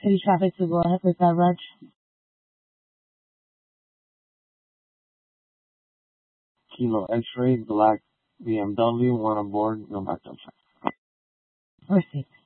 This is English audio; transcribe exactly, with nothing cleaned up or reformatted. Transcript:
City traffic to go ahead with that, Raj. Kilo X-ray, black B M W, one aboard, no background check. Receipt.